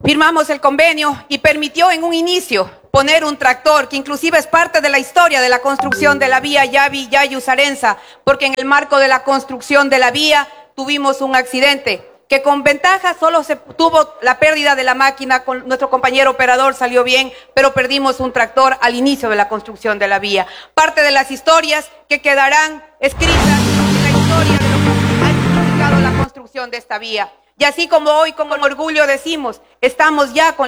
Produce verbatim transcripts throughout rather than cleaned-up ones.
firmamos el convenio y permitió en un inicio poner un tractor, que inclusive es parte de la historia de la construcción de la vía Yavi-Yayu-Sarenza, porque en el marco de la construcción de la vía tuvimos un accidente que con ventaja solo se tuvo la pérdida de la máquina, con nuestro compañero operador salió bien, pero perdimos un tractor al inicio de la construcción de la vía. Parte de las historias que quedarán escritas en la historia de lo que ha significado la construcción de esta vía. Y así como hoy con orgullo decimos, estamos ya con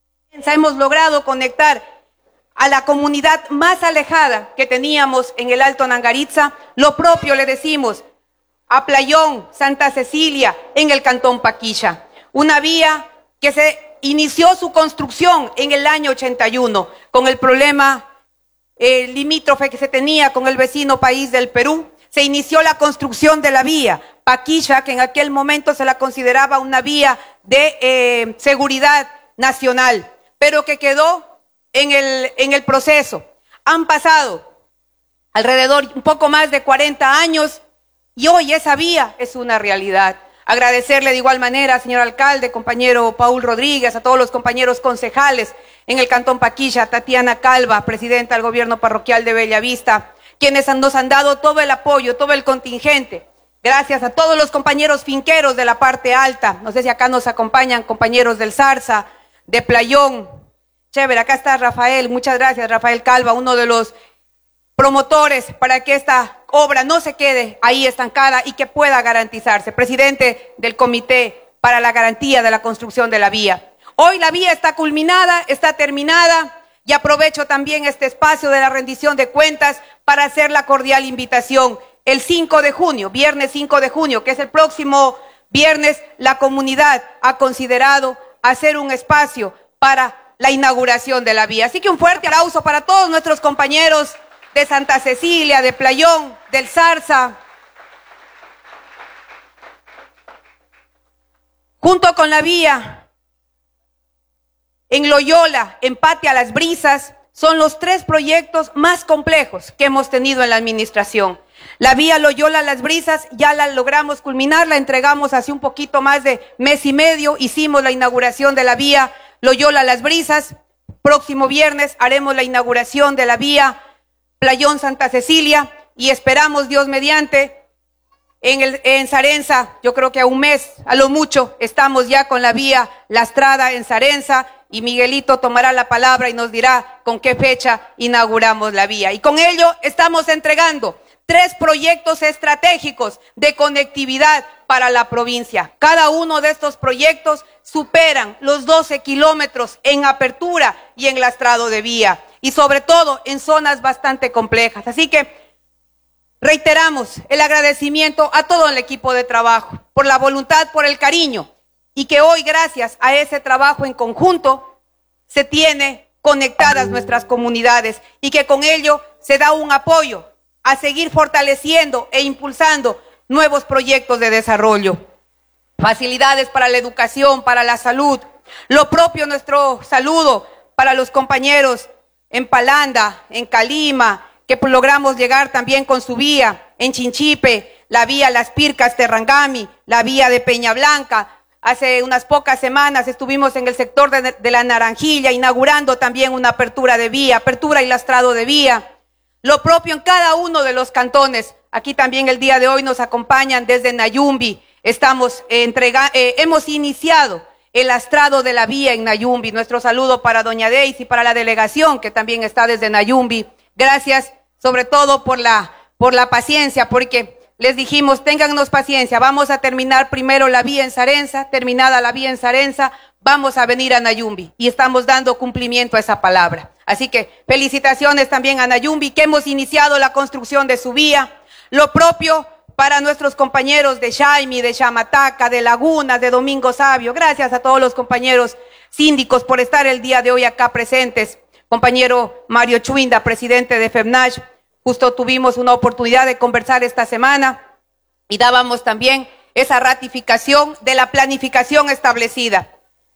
la hemos logrado conectar a la comunidad más alejada que teníamos en el Alto Nangaritza, lo propio le decimos a Playón, Santa Cecilia, en el Cantón Paquilla. Una vía que se inició su construcción en el año ochenta y uno, con el problema eh, limítrofe que se tenía con el vecino país del Perú. Se inició la construcción de la vía Paquilla, que en aquel momento se la consideraba una vía de eh, seguridad nacional, pero que quedó en el, en el proceso. Han pasado alrededor un poco más de cuarenta años y hoy esa vía es una realidad. Agradecerle de igual manera, señor alcalde, compañero Paul Rodríguez, a todos los compañeros concejales en el Cantón Paquilla, Tatiana Calva, presidenta del gobierno parroquial de Bellavista, quienes nos han dado todo el apoyo, todo el contingente. Gracias a todos los compañeros finqueros de la parte alta. No sé si acá nos acompañan compañeros del Zarza, de Playón. Chévere, acá está Rafael. Muchas gracias, Rafael Calva, uno de los promotores para que esta obra no se quede ahí estancada y que pueda garantizarse. Presidente del Comité para la Garantía de la Construcción de la Vía. Hoy la vía está culminada, está terminada y aprovecho también este espacio de la rendición de cuentas para hacer la cordial invitación. El cinco de junio, viernes cinco de junio, que es el próximo viernes, la comunidad ha considerado hacer un espacio para la inauguración de la vía. Así que un fuerte aplauso para todos nuestros compañeros de Santa Cecilia, de Playón, del Zarza. Junto con la vía, en Loyola, Empate a las Brisas, son los tres proyectos más complejos que hemos tenido en la administración. La vía Loyola Las Brisas ya la logramos culminar, la entregamos hace un poquito más de mes y medio, hicimos la inauguración de la vía Loyola Las Brisas. Próximo viernes haremos la inauguración de la vía Playón Santa Cecilia y esperamos, Dios mediante, en, el, en Sarenza, yo creo que a un mes, a lo mucho, estamos ya con la vía La Estrada en Sarenza y Miguelito tomará la palabra y nos dirá con qué fecha inauguramos la vía. Y con ello estamos entregando tres proyectos estratégicos de conectividad para la provincia. Cada uno de estos proyectos superan los doce kilómetros en apertura y en lastrado de vía, y sobre todo en zonas bastante complejas. Así que reiteramos el agradecimiento a todo el equipo de trabajo por la voluntad, por el cariño, y que hoy, gracias a ese trabajo en conjunto, se tiene conectadas nuestras comunidades y que con ello se da un apoyo a seguir fortaleciendo e impulsando nuevos proyectos de desarrollo. Facilidades para la educación, para la salud. Lo propio, nuestro saludo para los compañeros en Palanda, en Calima, que logramos llegar también con su vía, en Chinchipe, la vía Las Pircas, Terrangami, la vía de Peña Blanca. Hace unas pocas semanas estuvimos en el sector de, de la Naranjilla, inaugurando también una apertura de vía, apertura y lastrado de vía. Lo propio en cada uno de los cantones. Aquí también el día de hoy nos acompañan desde Nayumbi. Estamos eh, entrega, eh, hemos iniciado el lastrado de la vía en Nayumbi. Nuestro saludo para doña Daisy, para la delegación que también está desde Nayumbi. Gracias sobre todo por la, por la paciencia, porque les dijimos, téngannos paciencia, vamos a terminar primero la vía en Sarenza, terminada la vía en Sarenza, vamos a venir a Nayumbi y estamos dando cumplimiento a esa palabra. Así que felicitaciones también a Nayumbi, que hemos iniciado la construcción de su vía. Lo propio para nuestros compañeros de Chaimi, de Chamataca, de Lagunas, de Domingo Sabio. Gracias a todos los compañeros síndicos por estar el día de hoy acá presentes. Compañero Mario Chuinda, presidente de FEMNASH, justo tuvimos una oportunidad de conversar esta semana y dábamos también esa ratificación de la planificación establecida.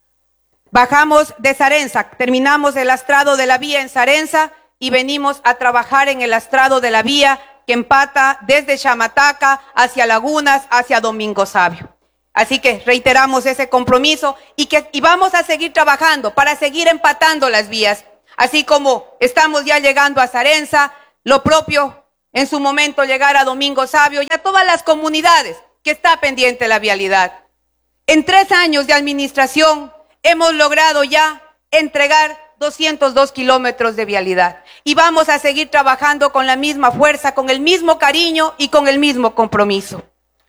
Bajamos de Sarenza, terminamos el lastrado de la vía en Sarenza y venimos a trabajar en el lastrado de la vía que empata desde Chamataca hacia Lagunas, hacia Domingo Sabio. Así que reiteramos ese compromiso y, que, y vamos a seguir trabajando para seguir empatando las vías. Así como estamos ya llegando a Zarenza, lo propio en su momento llegar a Domingo Sabio y a todas las comunidades que está pendiente la vialidad. En tres años de administración hemos logrado ya entregar doscientos dos kilómetros de vialidad y vamos a seguir trabajando con la misma fuerza, con el mismo cariño y con el mismo compromiso.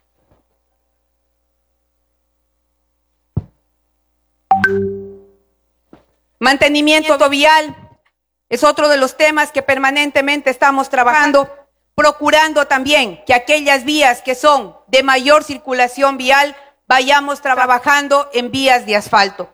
Mantenimiento vial es otro de los temas que permanentemente estamos trabajando, procurando también que aquellas vías que son de mayor circulación vial vayamos trabajando en vías de asfalto.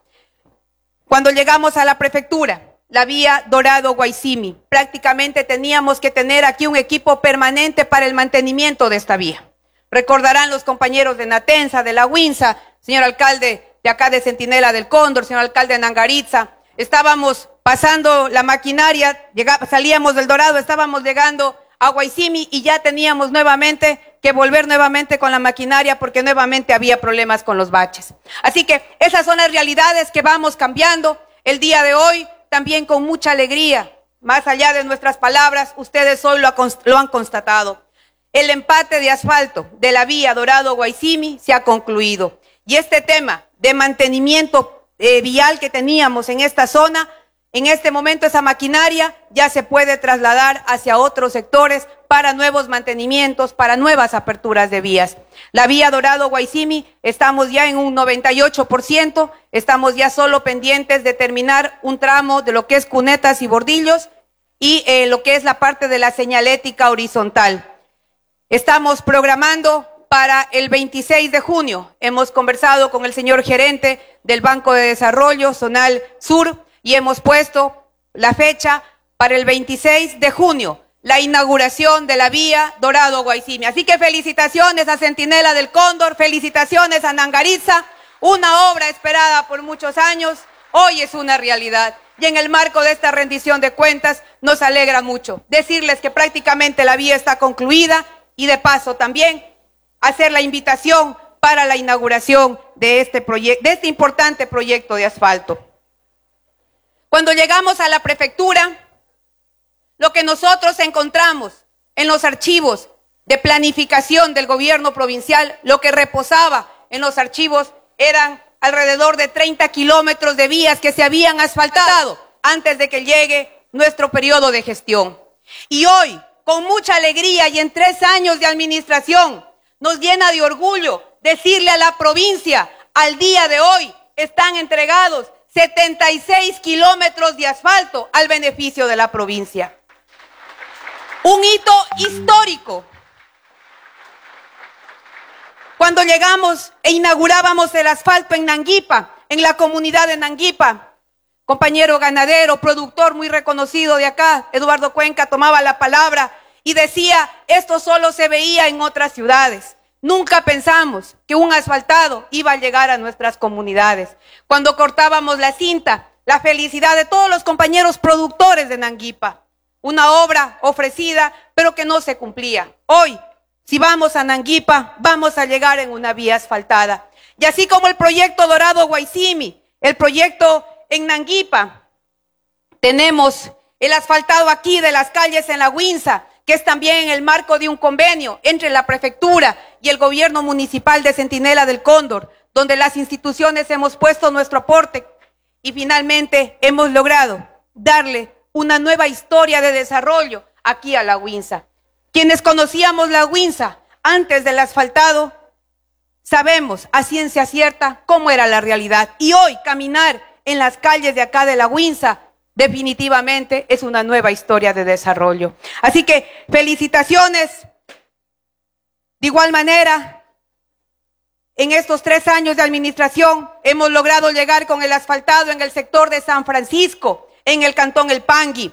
Cuando llegamos a la prefectura, la vía Dorado-Guayzimi, prácticamente teníamos que tener aquí un equipo permanente para el mantenimiento de esta vía. Recordarán los compañeros de Natenza, de la Huinza, señor alcalde de acá de Centinela del Cóndor, señor alcalde de Nangaritza, estábamos pasando la maquinaria, llegaba, salíamos del Dorado, estábamos llegando a Guayzimi y ya teníamos nuevamente que volver nuevamente con la maquinaria porque nuevamente había problemas con los baches. Así que esas son las realidades que vamos cambiando el día de hoy, también con mucha alegría, más allá de nuestras palabras, ustedes hoy lo, ha, lo han constatado. El empate de asfalto de la vía Dorado-Guayzimi se ha concluido y este tema de mantenimiento eh, vial que teníamos en esta zona, en este momento esa maquinaria ya se puede trasladar hacia otros sectores para nuevos mantenimientos, para nuevas aperturas de vías. La vía Dorado-Guayzimi estamos ya en un noventa y ocho por ciento, estamos ya solo pendientes de terminar un tramo de lo que es cunetas y bordillos y eh, lo que es la parte de la señalética horizontal. Estamos programando para el veintiséis de junio, hemos conversado con el señor gerente del Banco de Desarrollo Zonal Sur, y hemos puesto la fecha para el veintiséis de junio, la inauguración de la vía Dorado-Guayzimi. Así que felicitaciones a Centinela del Cóndor, felicitaciones a Nangaritza, una obra esperada por muchos años, hoy es una realidad. Y en el marco de esta rendición de cuentas nos alegra mucho decirles que prácticamente la vía está concluida y de paso también hacer la invitación para la inauguración de este, proyecto, de este importante proyecto de asfalto. Cuando llegamos a la prefectura, lo que nosotros encontramos en los archivos de planificación del gobierno provincial, lo que reposaba en los archivos eran alrededor de treinta kilómetros de vías que se habían asfaltado antes de que llegue nuestro periodo de gestión. Y hoy, con mucha alegría y en tres años de administración, nos llena de orgullo decirle a la provincia, al día de hoy están entregados setenta y seis kilómetros de asfalto al beneficio de la provincia. Un hito histórico. Cuando llegamos e inaugurábamos el asfalto en Nanguipa, en la comunidad de Nanguipa, compañero ganadero, productor muy reconocido de acá, Eduardo Cuenca, tomaba la palabra y decía, esto solo se veía en otras ciudades. Nunca pensamos que un asfaltado iba a llegar a nuestras comunidades. Cuando cortábamos la cinta, la felicidad de todos los compañeros productores de Nanguipa. Una obra ofrecida, pero que no se cumplía. Hoy, si vamos a Nanguipa, vamos a llegar en una vía asfaltada. Y así como el proyecto Dorado-Guayzimi, el proyecto en Nanguipa, tenemos el asfaltado aquí de las calles en la Huinza, que es también en el marco de un convenio entre la prefectura y el gobierno municipal de Centinela del Cóndor, donde las instituciones hemos puesto nuestro aporte y finalmente hemos logrado darle una nueva historia de desarrollo aquí a la Huinza. Quienes conocíamos la Huinza antes del asfaltado, sabemos a ciencia cierta cómo era la realidad. Y hoy caminar en las calles de acá de la Huinza definitivamente es una nueva historia de desarrollo. Así que felicitaciones. De igual manera, en estos tres años de administración hemos logrado llegar con el asfaltado en el sector de San Francisco, en el cantón El Pangui.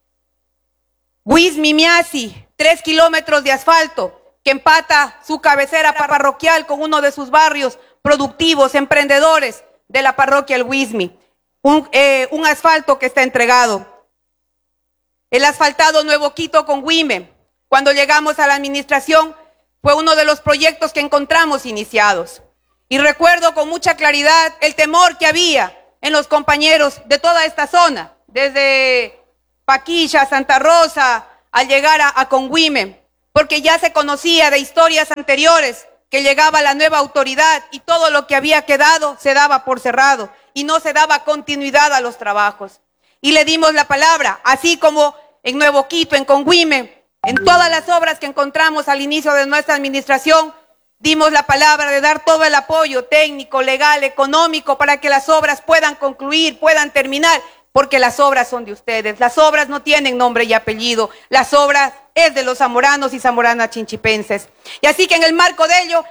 Huizmi-Miasi, tres kilómetros de asfalto que empata su cabecera parroquial con uno de sus barrios productivos, emprendedores de la parroquia El Huizmi. Un, eh, un asfalto que está entregado. El asfaltado Nuevo Quito con Huime, cuando llegamos a la administración, fue uno de los proyectos que encontramos iniciados. Y recuerdo con mucha claridad el temor que había en los compañeros de toda esta zona, desde Paquilla, Santa Rosa, al llegar a, a Conguime, porque ya se conocía de historias anteriores que llegaba la nueva autoridad y todo lo que había quedado se daba por cerrado y no se daba continuidad a los trabajos. Y le dimos la palabra, así como en Nuevo Quito, en Conguime, en todas las obras que encontramos al inicio de nuestra administración, dimos la palabra de dar todo el apoyo técnico, legal, económico para que las obras puedan concluir, puedan terminar, porque las obras son de ustedes. Las obras no tienen nombre y apellido, las obras es de los zamoranos y zamoranas chinchipenses. Y así que en el marco de ello